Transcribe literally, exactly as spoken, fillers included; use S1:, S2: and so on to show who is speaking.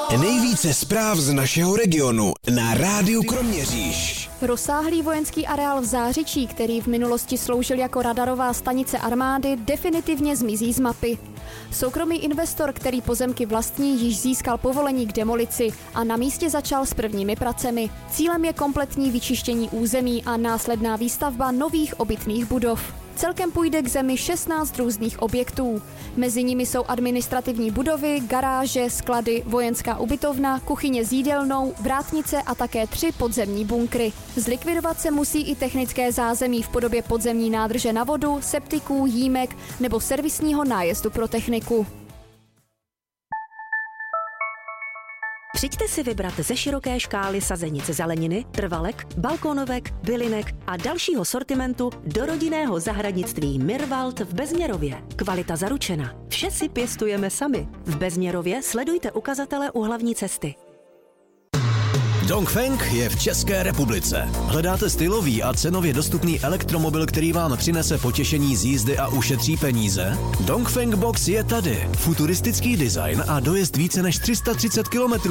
S1: Nejvíce zpráv z našeho regionu na Rádiu Kroměříž.
S2: Rozsáhlý vojenský areál v Zářičí, který v minulosti sloužil jako radarová stanice armády, definitivně zmizí z mapy. Soukromý investor, který pozemky vlastní, již získal povolení k demolici a na místě začal s prvními pracemi. Cílem je kompletní vyčištění území a následná výstavba nových obytných budov. Celkem půjde k zemi šestnáct různých objektů. Mezi nimi jsou administrativní budovy, garáže, sklady, vojenská ubytovna, kuchyně s jídelnou, vrátnice a také tři podzemní bunkry. Zlikvidovat se musí i technické zázemí v podobě podzemní nádrže na vodu, septiků, jímek nebo servisního nájezdu pro techniku.
S3: Přijďte si vybrat ze široké škály sazenic zeleniny, trvalek, balkónovek, bylinek a dalšího sortimentu do rodinného zahradnictví Mirwald v Bezměrově. Kvalita zaručena. Vše si pěstujeme sami. V Bezměrově sledujte ukazatele u hlavní cesty.
S4: Dongfeng je v České republice. Hledáte stylový a cenově dostupný elektromobil, který vám přinese potěšení z jízdy a ušetří peníze? Dongfeng Box je tady. Futuristický design a dojezd více než tři sta třicet kilometrů.